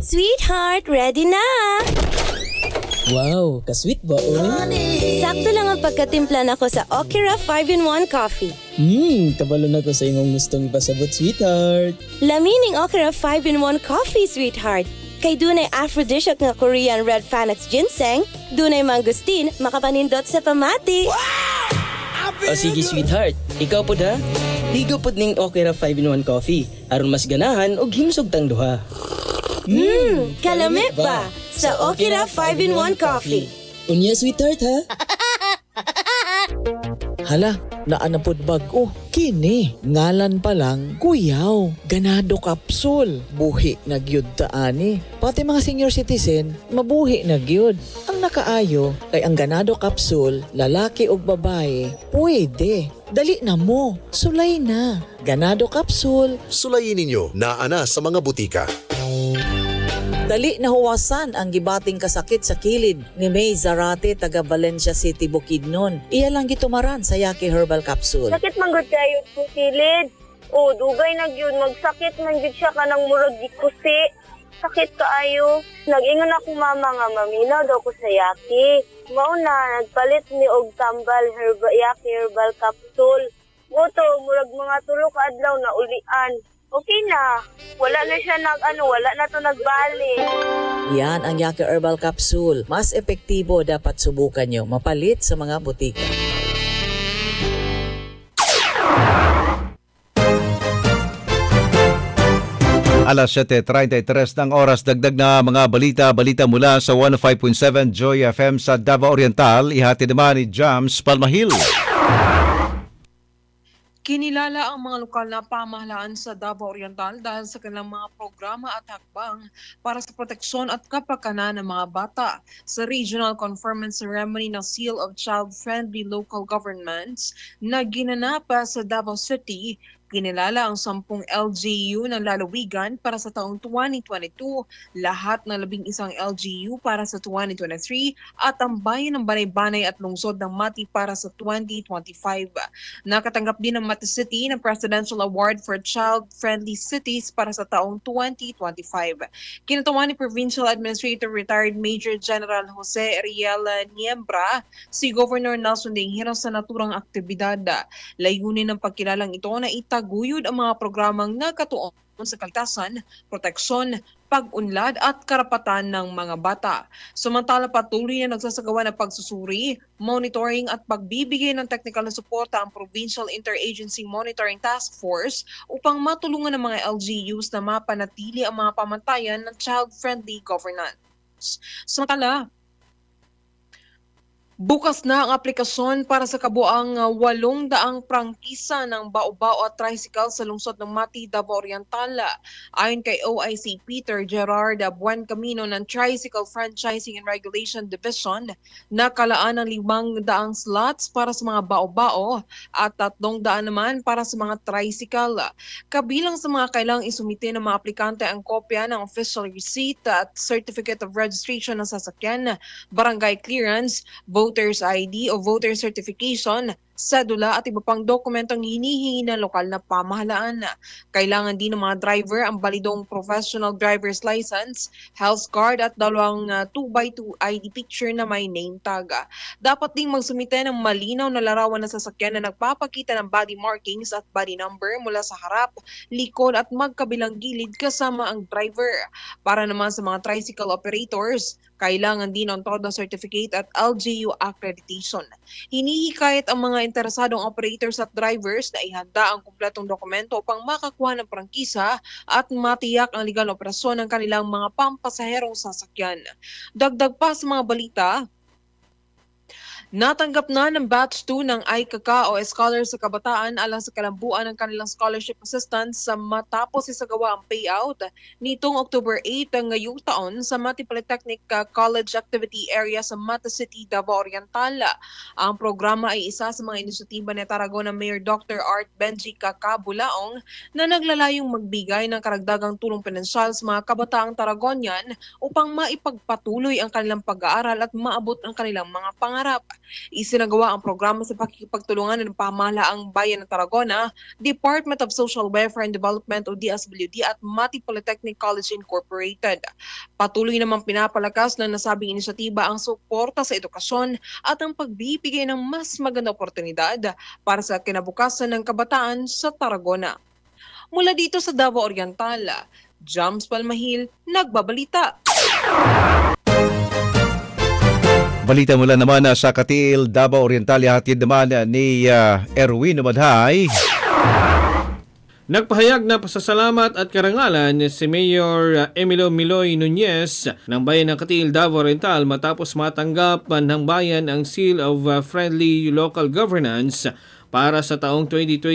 Sweetheart, ready na! Wow, ka-sweet ba, oy? Sakto lang ang pagkatimpla nako sa Okra 5-in-1 coffee. Kabalo na ko sa imong gustong ipasabot, sweetheart. Lamining Okra 5-in-1 coffee, sweetheart. Kay dunay aphrodisiac nga Korean red Panax ginseng, dunay mangustin, makapanindot sa pamati. O sige, sweetheart. Ikaw po da? Higo po ning Okra 5-in-1 coffee. Aron mas ganahan og himsog tang duha. Kalamit ba? Sa Okra 5-in-1 coffee. Unya, sweetheart, ha? Hala, naanapod bag-o. Kini, ngalan pa lang, kuyaw. Ganado kapsul. Buhi na gyud taani. Pati mga senior citizen, mabuhi na gyud. Ang nakaayo, kay ang ganado kapsul, lalaki o babae, pwede. Dali na mo, sulay na. Ganado kapsul. Sulayin ninyo na ana sa mga butika. Dali na huwasan ang gibating kasakit sa kilid ni May Zarate taga Valencia City, Bukidnon. Iya lang gitumaran sa Yaki Herbal Capsule. Sakit man gud kayo sa kilid. O dugay na gyud magsakit man gid siya kanang murag gikusi. Sakit kaayo. Nag-ingon ako mama nga maminaw daw ko sa Yaki. Mao na nagpalit ni og tambal Yaki Herbal Capsule. Moto murag mga 3 ka adlaw na ulian. Okay na. Wala na siya wala na to nagbalik. Yan ang Yaki Herbal Capsule. Mas epektibo, dapat subukan nyo. Mapalit sa mga butika. Alas 7:33 ng oras, dagdag na mga balita mula sa 105.7 Joy FM sa Davao Oriental. Ihatid naman ni Jams Palmahil. Kinilala ang mga lokal na pamahalaan sa Davao Oriental dahil sa kanilang mga programa at hakbang para sa proteksyon at kapakanan ng mga bata. Sa Regional Conference Ceremony ng Seal of Child-Friendly Local Governments na ginanap sa Davao City, kinilala ang 10 LGU ng lalawigan para sa taong 2022, lahat ng 11 LGU para sa 2023 at ang bayan ng Banay-Banay at lungsod ng Mati para sa 2025. Nakatanggap din ng Mati City ng Presidential Award for Child-Friendly Cities para sa taong 2025. Kinatuwa ni Provincial Administrator Retired Major General Jose Ariel Niembra si Governor Nelson Dingiro sa naturang aktibidad. Layunin ng pagkilalang ito na itaguyod ang mga programang nakatuon sa kaligtasan, proteksyon, pag-unlad at karapatan ng mga bata. Samantala, patuloy na nagsasagawa ng pagsusuri, monitoring at pagbibigay ng technical na suporta ang Provincial Interagency Monitoring Task Force upang matulungan ng mga LGUs na mapanatili ang mga pamantayan ng child-friendly governance. Samantala, bukas na ang aplikasyon para sa kabuang 800 prangkisa ng bao-bao at tricycle sa lungsod ng Mati, Davao Oriental. Ayon kay OIC Peter Gerard Buencamino ng Tricycle Franchising and Regulation Division, nakalaan ng 500 slots para sa mga bao-bao at 300 naman para sa mga tricycle. Kabilang sa mga kailangang isumite ng mga aplikante ang kopya ng official receipt at certificate of registration ng sasakyan, barangay clearance, voter's ID o voter certification, sedula at iba pang dokumentong hinihingi ng lokal na pamahalaan. Kailangan din ng mga driver ang balidong professional driver's license, health card at 2 2x2 ID picture na may name tag. Dapat ding magsumite ng malinaw na larawan ng sasakyan na nagpapakita ng body markings at body number mula sa harap, likod at magkabilang gilid kasama ang driver. Para naman sa mga tricycle operators, kailangan din ng todo certificate at LGU accreditation. Hinihikayat ang mga interesadong operators at drivers na ihanda ang kumpletong dokumento upang makakuha ng prangkisa at matiyak ang legal na operasyon ng kanilang mga pampasaherong sasakyan. Dagdag pa sa mga balita, natanggap na ng Batch 2 ng ICACA o Scholar sa Kabataan alang sa kalambuan ng kanilang scholarship assistance sa matapos isagawa ang payout nitong October 8 ngayong taon sa Mati Polytechnic College Activity Area sa Mata City, Davao Oriental. Ang programa ay isa sa mga inisyatiba ni Tarragona Mayor Dr. Art Benji Bulaong na naglalayong magbigay ng karagdagang tulong pinansyal sa mga kabataang Tarragonian upang maipagpatuloy ang kanilang pag-aaral at maabot ang kanilang mga pangarap. Isinagawa ang programa sa pakikipagtulungan ng pamahalaang bayan ng Tarragona, Department of Social Welfare and Development o DSWD at Mati Polytechnic College Incorporated. Patuloy namang pinapalakas ng nasabing inisyatiba ang suporta sa edukasyon at ang pagbibigay ng mas magandang oportunidad para sa kinabukasan ng kabataan sa Tarragona. Mula dito sa Davao Oriental, Jams Palmahil, nagbabalita. Balita mula naman sa Katiil, Davao Oriental, hatid naman ni Erwin Umadhay. Nagpahayag na pasasalamat at karangalan si Mayor Emilio Miloy Nunez ng bayan ng Katiil, Davao Oriental matapos matanggap ng bayan ang Seal of Friendly Local Governance para sa taong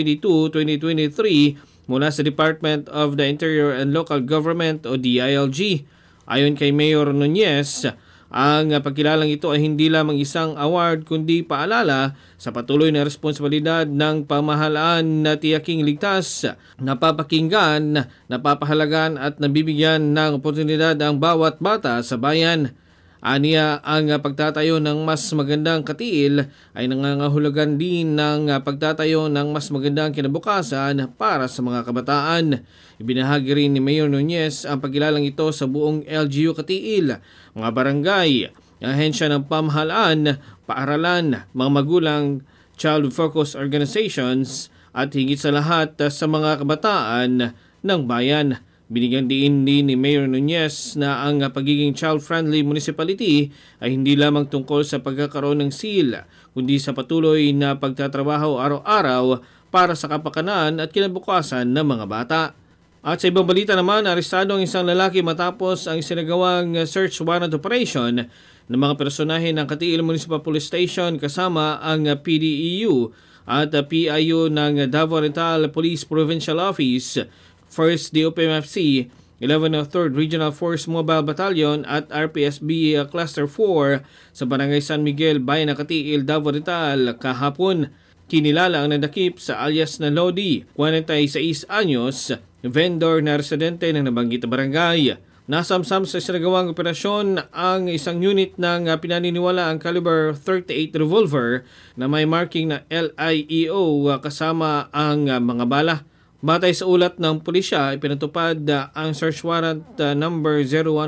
2022-2023 mula sa Department of the Interior and Local Government o DILG. Ayon kay Mayor Nunez, ang pagkilalang ito ay hindi lamang isang award kundi paalala sa patuloy na responsibilidad ng pamahalaan na tiyaking ligtas, napapakinggan, napapahalagan at nabibigyan ng oportunidad ang bawat bata sa bayan. Aniya, ang pagtatayo ng mas magandang Katiil ay nangangahulugan din ng pagtatayo ng mas magandang kinabukasan para sa mga kabataan. Ibinahagi rin ni Mayor Nunez ang pagkilalang ito sa buong LGU Katiil, mga barangay, ahensya ng pamahalaan, paaralan, mga magulang, child-focused organizations at higit sa lahat sa mga kabataan ng bayan. Binigyang diin din ni Mayor Nunez na ang pagiging child-friendly municipality ay hindi lamang tungkol sa pagkakaroon ng seal, kundi sa patuloy na pagtatrabaho araw-araw para sa kapakanan at kinabukasan ng mga bata. At sa ibang balita naman, arestado ang isang lalaki matapos ang isinagawang search warrant operation ng mga personahe ng Katiil Municipal Police Station kasama ang PDEU at PIU ng Davao Oriental Police Provincial Office, 1st DOPMFC, 11th 3rd Regional Force Mobile Battalion at RPSB Cluster 4 sa Barangay San Miguel, Bayan ng Katiil, Davao Oriental kahapon. Kinilala ang nadakip sa alias na Lodi, 46 anyos, vendor na residente ng nabanggit na barangay. Nasamsam sa sinagawang operasyon ang isang unit ng pinaniniwala ang caliber 38 revolver na may marking na LIEO kasama ang mga bala. Batay sa ulat ng pulisya, ipinatupad ang search warrant number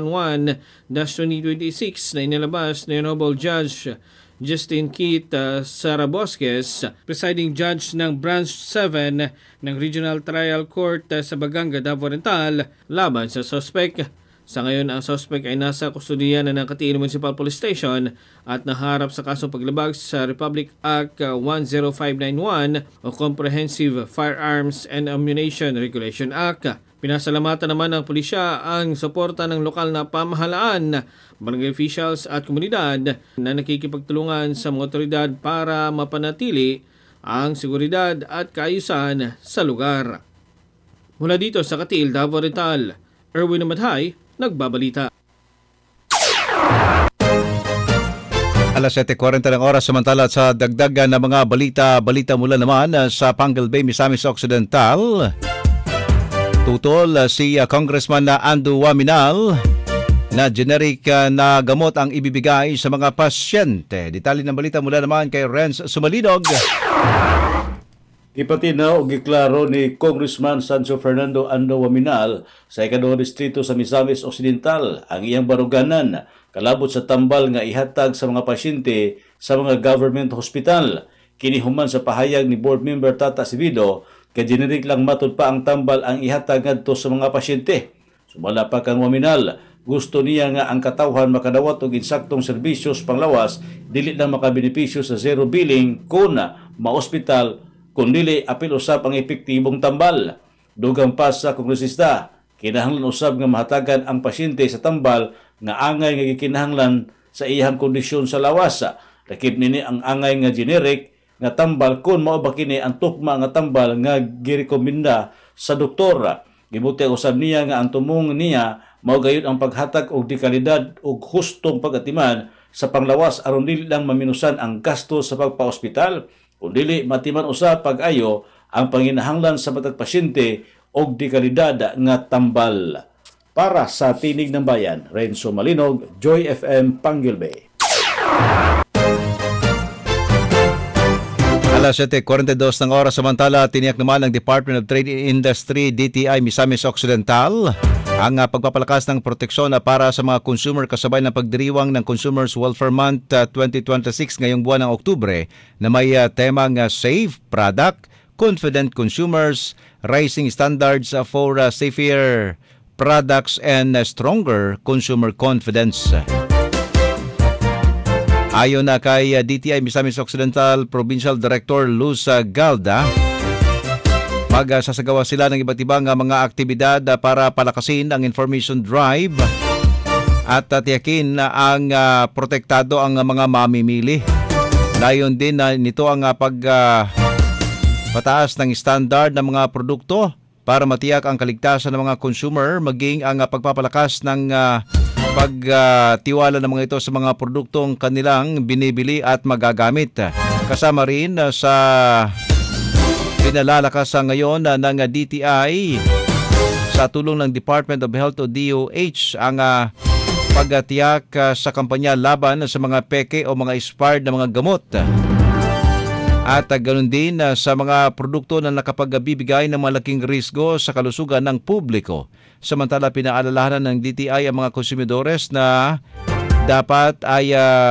011-2026 na inilabas ni Honorable Judge Justin Keith Sarabosques, presiding judge ng Branch 7 ng Regional Trial Court sa Baganga, Davao Oriental, laban sa suspect. Sa ngayon, ang suspect ay nasa kustudiya na ng Katiil Municipal Police Station at naharap sa kasong paglabag sa Republic Act 10591 o Comprehensive Firearms and Ammunition Regulation Act. Pinasalamatan naman ng pulisya ang suporta ng lokal na pamahalaan, barangay officials at komunidad na nakikipagtulungan sa mga otoridad para mapanatili ang seguridad at kaayusan sa lugar. Mula dito sa Katiil, Davao Oriental, Erwin Umadhay, nagbabalita. Alas 7:40 ng oras, samantala sa dagdagan ng mga balita mula naman sa Pangal Bay, Misamis Occidental. Tutol si Congressman Ando Waminal na generic na gamot ang ibibigay sa mga pasyente. Detalye ng balita mula naman kay Renz Sumalinog. Ipatinaw o giklaro ni Congressman Sancho Fernando Ando Waminal sa ikaduhang distrito sa Misamis Occidental ang iyang baruganan kalabot sa tambal nga ihatag sa mga pasyente sa mga government hospital. Kinihuman sa pahayag ni Board Member Tata Sibido, kay generic lang matud pa ang tambal ang ihatag ngadto sa mga pasyente. Sumala pa kang Waminal, gusto niya nga ang katawhan makadawat og insaktong serbisyos panglawas dili lang makabenepisyo sa zero billing kun ma-ospital kundili apil usab ang epektibong tambal. Dugang pa sa kongresista, kinahanglan usab nga mahatagan ang pasyente sa tambal nga angay nga gikinahanglan sa iyang kondisyon sa lawas. Lakip nini ang angay nga generic nga tambal kun mao ba kini ang tukma nga tambal nga girekomenda sa doktor. Gibuti usab niya nga ang tumong niya mao gayud ang paghatag og dekalidad ug hustong pag-atiman sa panglawas aron dili lang maminusan ang gasto sa pagpa-ospital, kundi matiman usab pag-ayo ang panginahanglan sa matag pasyente og dekalidad nga tambal. Para sa Tinig ng Bayan, Renzo Malinog, Joy FM, Pangal Bay. Alas 7:42 ng oras. Samantala, tiniyak naman ng Department of Trade and Industry, DTI, Misamis Occidental ang pagpapalakas ng proteksyon para sa mga consumer kasabay ng pagdiriwang ng Consumers Welfare Month 2026 ngayong buwan ng Oktubre na may temang Safe Product, Confident Consumers, Raising Standards for Safer Products and Stronger Consumer Confidence. Ayon na kay DTI Misamis Occidental Provincial Director Luz Galda, magsasagawa sila ng iba't ibang mga aktibidad para palakasin ang information drive at tiyakin na ang protektado ang mga mamimili. Layon din nito ang pataas ng standard ng mga produkto para matiyak ang kaligtasan ng mga consumer, maging ang pagpapalakas ng pagtiwala ng mga ito sa mga produktong kanilang binibili at magagamit. Kasama rin sa pinalalakas ngayon ng DTI sa tulong ng Department of Health o DOH ang pagtiyak sa kampanya laban sa mga peke o mga expired na mga gamot. At ganoon din sa mga produkto na nakapagbibigay ng malaking risgo sa kalusugan ng publiko. Samantala, pinaalalahanan ng DTI ang mga konsumidores na dapat ay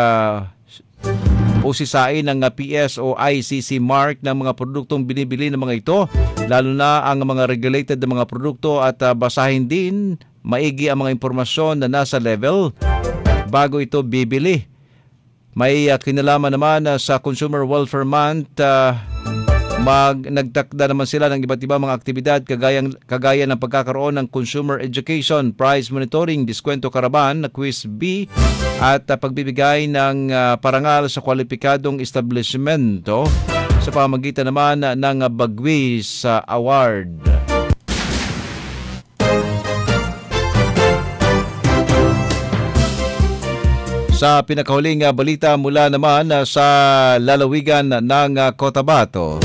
usisain ng PS o ICC mark ng mga produktong binibili ng mga ito, lalo na ang mga regulated na mga produkto, at basahin din maigi ang mga impormasyon na nasa level bago ito bibili. May kinalaman naman sa Consumer Welfare Month, nagtakda naman sila ng iba't ibang mga aktibidad kagaya ng pagkakaroon ng consumer education, price monitoring, diskwento karaban, quiz B, at pagbibigay ng parangal sa kwalipikadong establishmento sa pamamagitan naman ng Bagwis Award. Sa pinakahuling balita mula naman sa lalawigan ng Cotabato.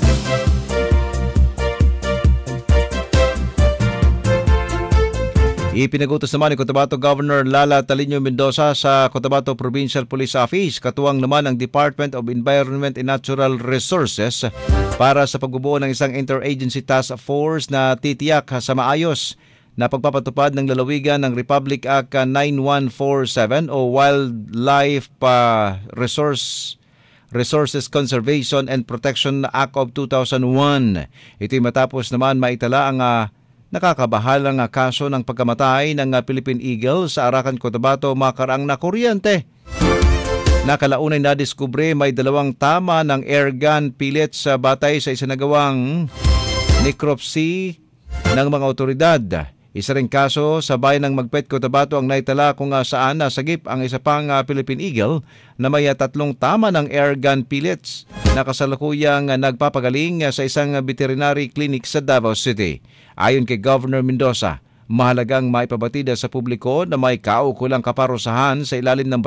Ipinagutos naman ni Cotabato Governor Lala Talino Mendoza sa Cotabato Provincial Police Office, katuwang naman ang Department of Environment and Natural Resources para sa pagbubuo ng isang interagency task force na titiyak sa maayos na pagpapatupad ng lalawigan ng Republic Act 9147 o Wildlife Resources Conservation and Protection Act of 2001. Ito'y matapos naman maitala ang nakakabahalang kaso ng pagkamatay ng Philippine Eagle sa Arakan, Cotabato makaraang na kuryente. Nakalaunay na diskubre may 2 tama ng airgun pellets batay sa isinagawang necropsy ng mga otoridad. Isa ring kaso sa bayan ng Magpet, Cotabato ang naitala kung saan nasagip ang isa pang Philippine Eagle na may 3 tama ng airgun pellets na kasalukuyang nagpapagaling sa isang veterinary clinic sa Davao City. Ayon kay Governor Mendoza, mahalagang maipabatid sa publiko na may kaukulang kaparusahan sa ilalim ng